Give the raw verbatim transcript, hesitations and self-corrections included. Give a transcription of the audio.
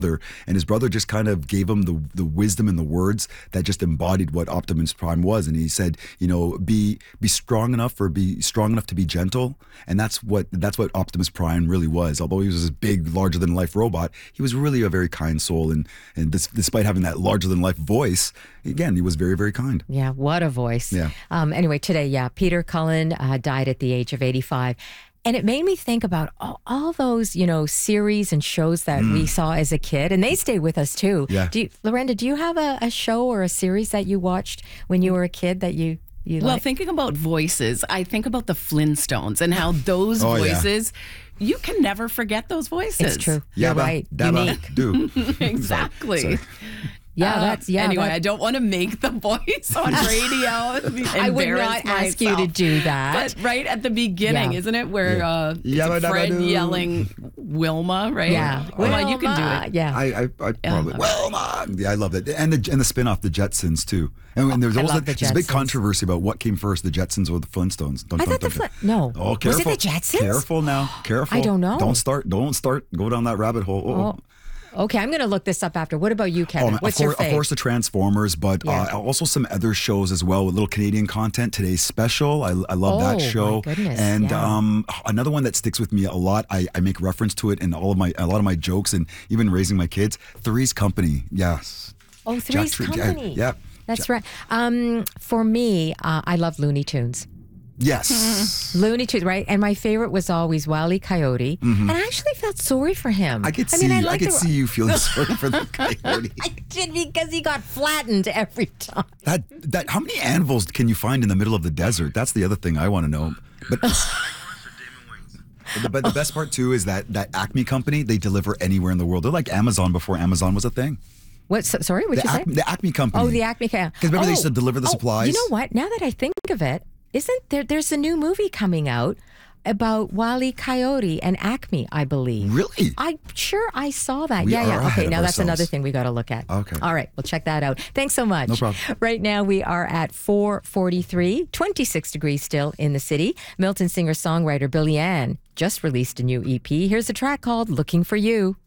and his brother just kind of gave him the the wisdom and the words that just embodied what Optimus Prime was. And he said, you know, be be strong enough or be strong enough to be gentle, and that's what that's what Optimus Prime really was. Although he was this big, larger than life robot, he was really a very kind soul, and and this, despite having that larger than life voice, again, he was very, very kind. Yeah, what a voice. Yeah. Um, anyway, today, yeah, Peter Cullen uh, died at the age of eighty-five. And it made me think about all, all those, you know, series and shows that mm. we saw as a kid, and they stay with us too. Yeah. Do you, Lorenda, do you have a, a show or a series that you watched when you were a kid that you you Well, liked? thinking about voices, I think about the Flintstones and how those oh, voices, yeah. you can never forget those voices. It's true. Yeah, You're right. Unique. Do. Exactly. Sorry. Sorry. Yeah, Uh, that's yeah. Anyway, that, I don't want to make the voice on radio. I would not ask you to do that. But right at the beginning, Yeah. isn't it, where Yeah. uh, Yabba it's Fred dabba doo. yelling Wilma, right? Yeah. Wilma, you can do Wilma, it. Yeah. I, I, I probably Yeah. well, man. Yeah, I love that, and the and the spin-off, the Jetsons too. And, and there's I always love a, the there's a big Jetsons. controversy about what came first, the Jetsons or the Flintstones. Don't, I don't, thought the don't- Flint. No. Oh, Was careful! it the Jetsons? Careful now, careful. I don't know. Don't start. Don't start. Go down that rabbit hole. Oh, Oh. Okay, I'm going to look this up after. What about you, Kevin? Oh, What's of, your course, of fave? course, the Transformers, but Yeah. uh, also some other shows as well with little Canadian content. Today's Special, I, I love Oh, that my show. goodness, and yeah. um, another one that sticks with me a lot. I, I make reference to it in all of my a lot of my jokes and even raising my kids. Three's Company, yes. Oh, Three's Jack- Company. Yeah, That's right. Um, for me, uh, I love Looney Tunes. yes. Looney Tunes, right? And my favorite was always Wile E. Coyote. And I actually felt sorry for him. I could I see. mean, I, I, liked could the- see you feeling sorry for the coyote. I did because he got flattened every time. That that. How many anvils can you find in the middle of the desert? That's the other thing I want to know. But. But the, but the best part too is that that Acme company, they deliver anywhere in the world. They're like Amazon before Amazon was a thing. What? So, sorry, what The, you say? Ac- the Acme company. Oh, the Acme company. Because remember they used to deliver the oh, supplies? You know what? Now that I think of it, isn't there? There's a new movie coming out about Wile E. Coyote and Acme, I believe. Really? I'm sure I saw that. We yeah, are yeah. ahead Okay, of now that's ourselves. another thing we got to look at. Okay. All right, we'll check that out. Thanks so much. No problem. Right now we are at four forty-three, twenty-six degrees still in the city. Milton singer-songwriter Billy Ann just released a new E P. Here's a track called Looking for You.